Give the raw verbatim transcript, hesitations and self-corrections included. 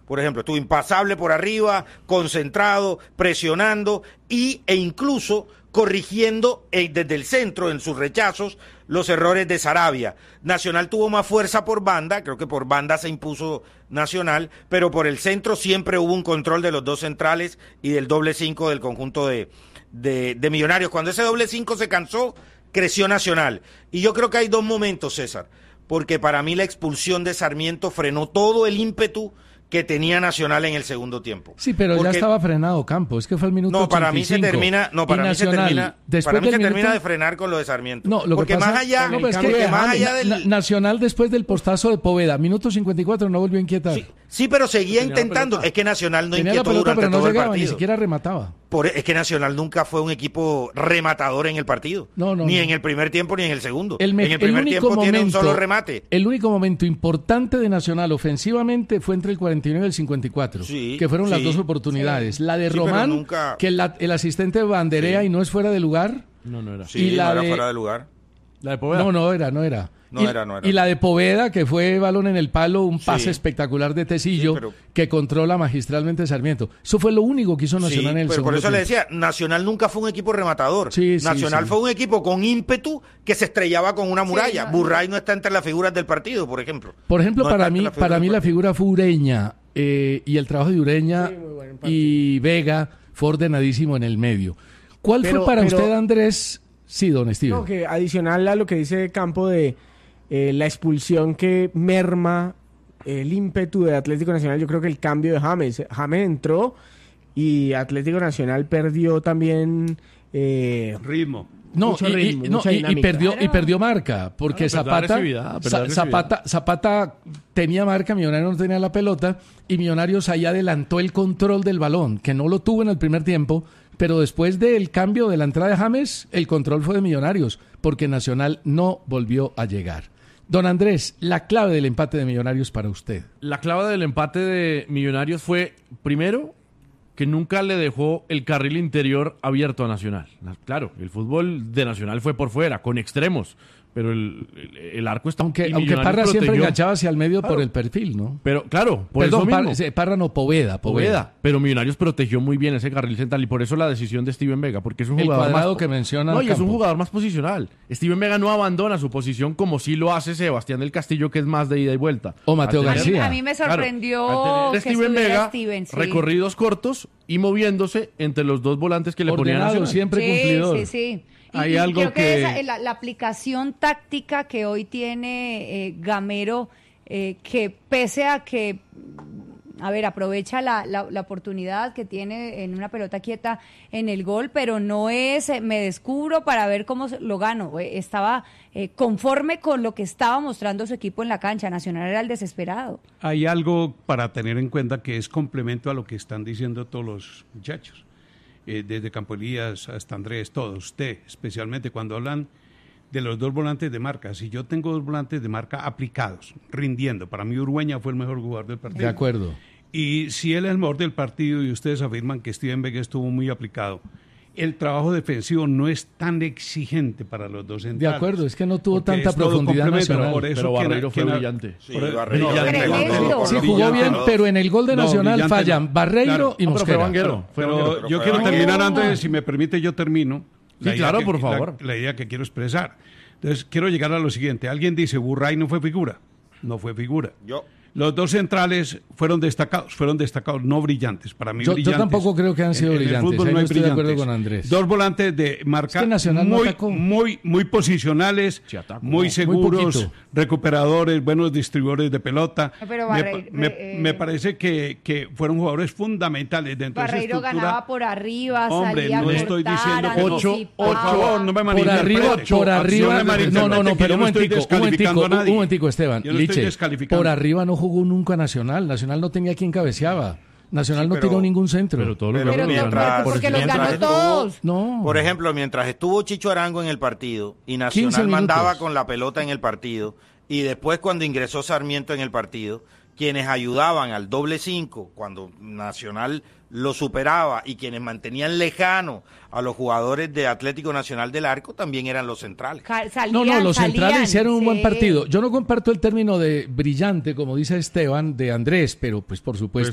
Por ejemplo, estuvo impasable por arriba, concentrado, presionando y, e incluso corrigiendo eh, desde el centro en sus rechazos los errores de Saravia. Nacional tuvo más fuerza por banda, creo que por banda se impuso Nacional, pero por el centro siempre hubo un control de los dos centrales y del doble cinco del conjunto de, de, de Millonarios. Cuando ese doble cinco se cansó, creció Nacional. Y yo creo que hay dos momentos, César, porque para mí la expulsión de Sarmiento frenó todo el ímpetu que tenía Nacional en el segundo tiempo. Sí, pero porque, ya estaba frenado Campo, es que fue el minuto No, para ochenta y cinco. mí se termina, no, para mí se termina, para mí se minuto, termina de frenar con lo de Sarmiento. No, lo porque que pasa, más allá, no, es que, porque más allá del Nacional después del postazo de Poveda, minuto cincuenta y cuatro no volvió a inquietar. Sí, sí, pero seguía tenía intentando, es que Nacional no tenía inquietó la pelota, durante pero no todo llegaba, el partido. Ni siquiera remataba. Por, es que Nacional nunca fue un equipo rematador en el partido. No, no, ni no. en el primer tiempo ni en el segundo. El me, en el primer el tiempo momento, tiene un solo remate. El único momento importante de Nacional ofensivamente fue entre el cuarenta y nueve y el cincuenta y cuatro, sí, que fueron sí, las dos oportunidades. Sí. La de sí, Román, nunca... que la, el asistente banderea sí. y no es fuera de lugar. No, no era. Sí, y la no era de... fuera de lugar. La de Poveda. No, no era, no era. No y, era, no era. Y la de Poveda, que fue balón en el palo, un pase sí. espectacular de Tecillo, sí, pero... que controla magistralmente Sarmiento. Eso fue lo único que hizo Nacional sí, en el pero segundo por eso tiempo. le decía, Nacional nunca fue un equipo rematador. Sí, sí, Nacional sí. fue un equipo con ímpetu que se estrellaba con una muralla. Sí, no, Burray no está entre las figuras del partido, por ejemplo. Por ejemplo, no para mí, para mí la figura fue Ureña, eh, y el trabajo de Ureña sí, bueno, y Vega fue ordenadísimo en el medio. ¿Cuál pero, fue para pero, usted, Andrés? Sí, don Steven. No, que adicional a lo que dice Campo de eh, la expulsión que merma el ímpetu de Atlético Nacional, yo creo que el cambio de James. James entró y Atlético Nacional perdió también eh, ritmo. No, mucho y, ritmo, y, no mucha y, y dinámica. perdió Claro. y perdió marca, porque Claro, perdió Zapata, agresividad, perdió Za- agresividad. Zapata Zapata tenía marca, Millonarios no tenía la pelota y Millonarios ahí adelantó el control del balón, que no lo tuvo en el primer tiempo, pero después del cambio de la entrada de James, el control fue de Millonarios, porque Nacional no volvió a llegar. Don Andrés, la clave del empate de Millonarios para usted. La clave del empate de Millonarios fue, primero, que nunca le dejó el carril interior abierto a Nacional. Claro, el fútbol de Nacional fue por fuera, con extremos, pero el, el, el arco está... Aunque, y aunque Millonarios Parra siempre protegió. enganchaba hacia el medio Claro. por el perfil, ¿no? Pero, claro, por Perdón, eso mismo. Parra, Parra no, Poveda, Poveda. Poveda, pero Millonarios protegió muy bien ese carril central y por eso la decisión de Steven Vega, porque es un El jugador cuadrado más... que menciona No, y es un Campo. jugador más posicional. Steven Vega no abandona su posición como sí lo hace Sebastián del Castillo, que es más de ida y vuelta. O Mateo Al tener- García. A mí me Claro, sorprendió al tener que Steven estuviera Vega, Steven, sí. recorridos cortos y moviéndose entre los dos volantes que le ponían a Ordenado, Nacional. siempre sí, cumplidor. Sí, sí. Y, Hay y algo creo que, que- esa es la, la aplicación táctica que hoy tiene eh, Gamero, eh, que pese a que, a ver, aprovecha la, la, la oportunidad que tiene en una pelota quieta en el gol, pero no es, eh, me descubro para ver cómo se- lo gano. Eh, estaba eh, conforme con lo que estaba mostrando su equipo en la cancha. Nacional era el desesperado. Hay algo para tener en cuenta que es complemento a lo que están diciendo todos los muchachos. Eh, desde Campo Elías hasta Andrés, todos, usted, especialmente cuando hablan de los dos volantes de marca. Si yo tengo dos volantes de marca aplicados, rindiendo, para mí Urueña fue el mejor jugador del partido. De acuerdo. Y si él es el mejor del partido y ustedes afirman que Steven Vega estuvo muy aplicado, el trabajo defensivo no es tan exigente para los dos De centrales. acuerdo, es que no tuvo Porque tanta es todo profundidad complemento, Nacional. por eso Pero que- Barreiro fue que- brillante. Sí, Por- Barreiro. brillante. Tremendo. Sí, No, jugó brillante bien, no. pero en el gol de No, Nacional brillante fallan no. Barreiro Claro. y No, pero fue Mosquera. Vanguero. Fue Pero Vanguero. yo Pero quiero fue terminar Vanguero. antes, si me permite, yo termino. Sí, La idea claro, que- por la- favor. La, idea que quiero expresar. Entonces, quiero llegar a lo siguiente. Alguien dice, Burray no fue figura. No fue figura. Yo. Los dos centrales fueron destacados, fueron destacados, no brillantes. Para mí, Yo- yo brillantes. tampoco creo que han sido En- en el brillantes. fútbol Ahí no no hay estoy de acuerdo brillantes. con Andrés. Dos volantes de marca Es que Nacional no muy, atacó. muy, muy posicionales, Sí, atacó. muy Muy seguros, poquito. recuperadores, buenos distribuidores de pelota. Pero me, Barreiro- me- eh, me parece que, que fueron jugadores fundamentales dentro de Barreiro esa estructura. ganaba por arriba, Hombre, salía no a estoy cortar, diciendo que no. anticipaba. Por favor, no me Por malinterprete. arriba, por No arriba, me no, malinterprete, no, no, que pero yo un no estoy momentico, un descalificando momentico, a nadie. un momentico, Esteban, Yo no estoy Liche, descalificando. por arriba no jugó nunca Nacional, Nacional no tenía quien cabeceaba, Nacional Sí, no pero- tiró ningún centro. Pero todos los Pero goles los mientras- ganaron. porque los mientras ganó estuvo- todos. No. Por ejemplo, mientras estuvo Chicho Arango en el partido y quince Nacional minutos. mandaba con la pelota en el partido, y después cuando ingresó Sarmiento en el partido, quienes ayudaban al doble cinco cuando Nacional lo superaba y quienes mantenían lejano a los jugadores de Atlético Nacional del Arco también eran los centrales. Ca- salían, No, no, los salían, centrales hicieron un buen sí. partido. Yo no comparto el término de brillante, como dice Esteban, de Andrés, pero pues por supuesto.